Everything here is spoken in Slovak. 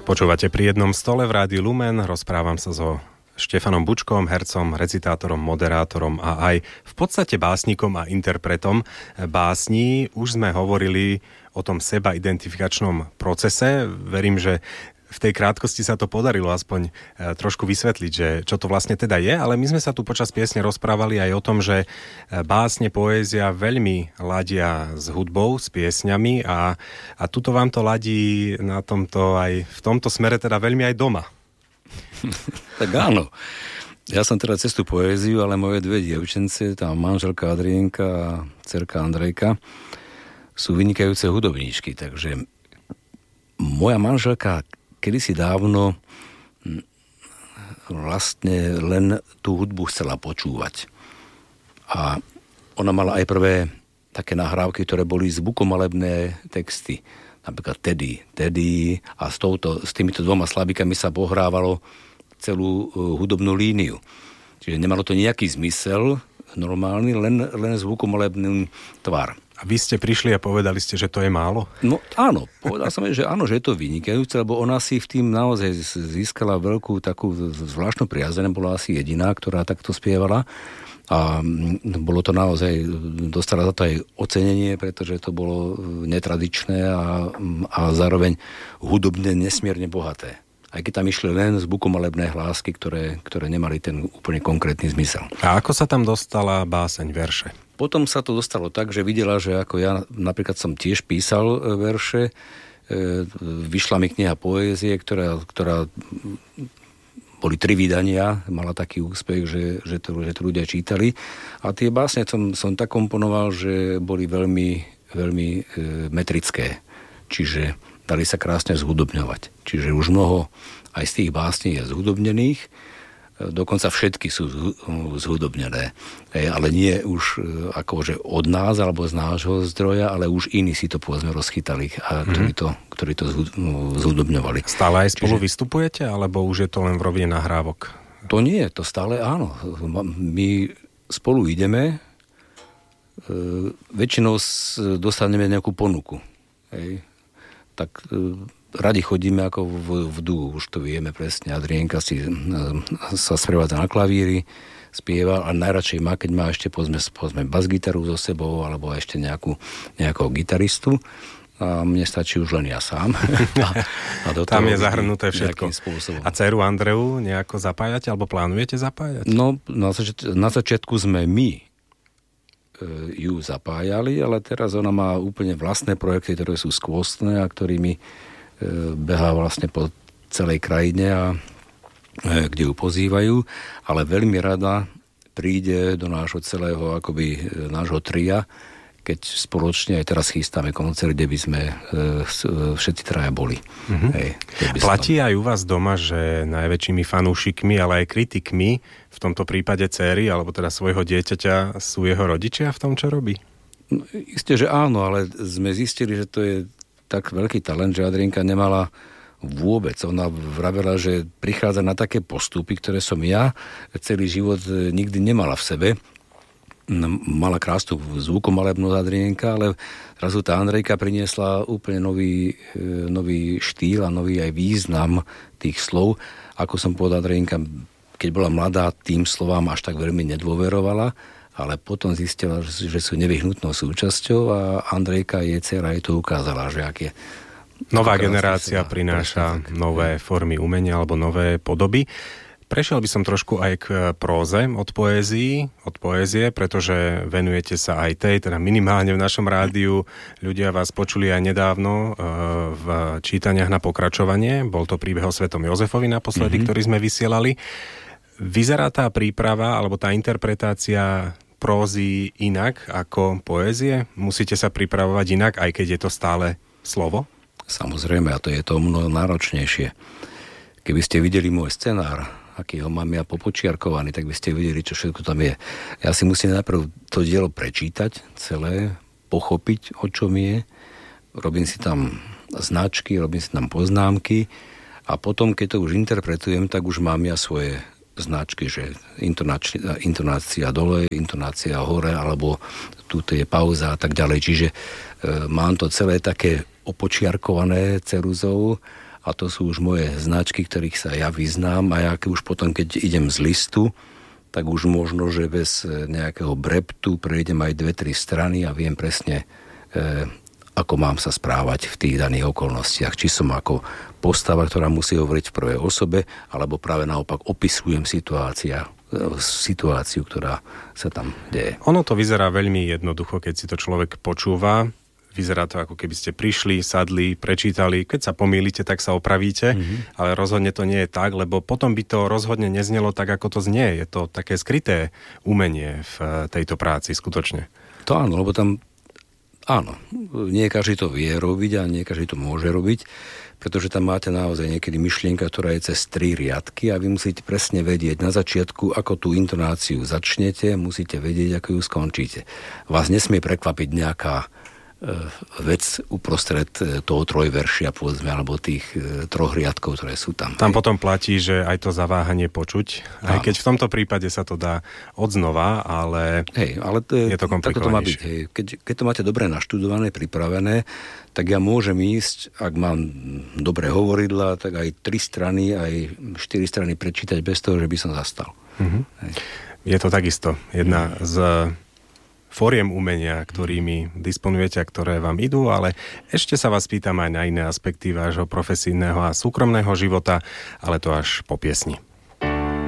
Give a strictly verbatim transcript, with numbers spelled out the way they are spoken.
Počúvate Pri jednom stole v Rádiu Lumen, rozprávam sa so Štefanom Bučkom, hercom, recitátorom, moderátorom a aj v podstate básnikom a interpretom básní. Už sme hovorili o tom seba identifikačnom procese. Verím, že v tej krátkosti sa to podarilo aspoň trošku vysvetliť, že čo to vlastne teda je, ale my sme sa tu počas piesne rozprávali aj o tom, že básne, poézia veľmi ladia s hudbou, s piesňami a, a tuto vám to ladí na tomto aj v tomto smere teda veľmi aj doma. Tak áno. Ja som teda cez tú poéziu, ale moje dve dievčence, tá manželka Adrienka a dcerka Andrejka, sú vynikajúce hudobníčky, takže moja manželka kedysi dávno vlastne len tú hudbu chcela počúvať. A ona mala aj prvé také nahrávky, ktoré boli zvukomalebné texty. Napríklad Teddy, Teddy a s, touto, s týmito dvoma slabikami sa pohrávalo celú hudobnú líniu. Čiže nemalo to nejaký zmysel normálny, len, len zvukomalebný tvar. A vy ste prišli a povedali ste, že to je málo? No áno, povedal som, že áno, že je to vynikajúce, lebo ona si v tým naozaj získala veľkú takú zvláštnu priazeň, bola asi jediná, ktorá takto spievala a bolo to naozaj, dostala za to aj ocenenie, pretože to bolo netradičné a, a zároveň hudobne nesmierne bohaté. Aj keď tam išli len zvukomalebné hlásky, ktoré, ktoré nemali ten úplne konkrétny zmysel. A ako sa tam dostala báseň, verše? Potom sa to dostalo tak, že videla, že ako ja napríklad som tiež písal verše, vyšla mi kniha poézie, ktorá, ktorá boli tri vydania, mala taký úspech, že, že, to, že to ľudia čítali. A tie básne som, som tak komponoval, že boli veľmi, veľmi e, metrické. Čiže dali sa krásne zhudobňovať. Čiže už mnoho aj z tých básní je zhudobnených, dokonca všetky sú zhudobnené. Ale nie už akože od nás alebo z nášho zdroja, ale už iní si to povedzme rozchytali, a mm-hmm. ktorí to, ktorí to zhudobňovali. Stále aj spolu Čiže... vystupujete, alebo už je to len v rovine nahrávok? To nie, to stále áno. My spolu ideme, väčšinou dostaneme nejakú ponuku. Hej. Tak radi chodíme ako v, v dúhu, už to vieme presne. Adrienka si sa sprevádza na klavíri, spieva a najradšej má, keď má ešte povedzme, povedzme bas-gitaru so sebou alebo ešte nejakú, nejakého gitaristu. A mne stačí už len ja sám. a, a do Tam je zahrnuté všetko. Spôsobom. A dceru Andreu nejako zapájate alebo plánujete zapájať? No, na, zač- na začiatku sme my ju zapájali, ale teraz ona má úplne vlastné projekty, ktoré sú skvostné a ktorými behá vlastne po celej krajine a kde ju pozývajú, ale veľmi rada príde do nášho celého akoby nášho tria, keď spoločne aj teraz chystáme koncert, kde by sme všetci traja boli. Mm-hmm. Hej, Platí aj u vás doma, že najväčšími fanúšikmi, ale aj kritikmi v tomto prípade céry, alebo teda svojho dieťaťa sú jeho rodičia v tom, čo robí? No, isté, že áno, ale sme zistili, že to je tak veľký talent, že Adrienka nemala vôbec. Ona vravela, že prichádza na také postupy, ktoré som ja celý život nikdy nemala v sebe. Mala krásnu zvukomalebnosť Adrienka, ale zrazu tá Andrejka priniesla úplne nový, nový štýl a nový aj význam tých slov. Ako som povedal, Adrienka, keď bola mladá, tým slovám až tak veľmi nedôverovala, ale potom zistila, že sú nevyhnutnou súčasťou a Andrejka, jej dcera, jej to ukázala, že ak je... Nová generácia prináša nové formy umenia alebo nové podoby. Prešiel by som trošku aj k próze od poézii, od poézie, pretože venujete sa aj tej, teda minimálne v našom rádiu. Ľudia vás počuli aj nedávno v čítaniach na pokračovanie. Bol to príbeh o Svetom Jozefovi naposledy, mm-hmm. ktorý sme vysielali. Vyzerá tá príprava alebo tá interpretácia prózy inak ako poézie? Musíte sa pripravovať inak, aj keď je to stále slovo? Samozrejme, a to je to mnoho náročnejšie. Keby ste videli môj scenár, aký ho mám ja popočiarkovaný, tak by ste videli, čo všetko tam je. Ja si musím najprv to dielo prečítať celé, pochopiť, o čom je. Robím si tam značky, robím si tam poznámky a potom, keď to už interpretujem, tak už mám ja svoje značky, že intonácia, intonácia dole, intonácia hore, alebo tu je pauza a tak ďalej. Čiže e, mám to celé také opočiarkované ceruzou a to sú už moje značky, ktorých sa ja vyznám a ja už potom, keď idem z listu, tak už možno, že bez nejakého breptu prejdem aj dve, tri strany a viem presne, e, ako mám sa správať v tých daných okolnostiach. Či som ako postava, ktorá musí hovoriť v prvej osobe, alebo práve naopak opisujem situácia, situáciu, ktorá sa tam deje. Ono to vyzerá veľmi jednoducho, keď si to človek počúva. Vyzerá to, ako keby ste prišli, sadli, prečítali. Keď sa pomýlite, tak sa opravíte, mm-hmm. ale rozhodne to nie je tak, lebo potom by to rozhodne neznelo tak, ako to znie. Je to také skryté umenie v tejto práci, skutočne. To áno, lebo tam áno, nie každý to vie robiť a nie každý to môže robiť, pretože tam máte naozaj niekedy myšlienka, ktorá je cez tri riadky a vy musíte presne vedieť na začiatku, ako tú intonáciu začnete, musíte vedieť, ako ju skončíte. Vás nesmie prekvapiť nejaká vec uprostred toho trojveršia, povedzme, alebo tých troch riadkov, ktoré sú tam. Tam potom platí, že aj to zaváhanie počuť, aj keď v tomto prípade sa to dá odznova, ale, hej, ale to je, je to komplikovanejšie. To má byť, hej. Keď, keď to máte dobre naštudované, pripravené, tak ja môžem ísť, ak mám dobré hovoridla, tak aj tri strany, aj štyri strany prečítať bez toho, že by som zastal. Mm-hmm. Je to takisto jedna z fóriem umenia, ktorými disponujete a ktoré vám idú, ale ešte sa vás pýtam aj na iné aspekty vášho profesijného a súkromného života, ale to až po piesni.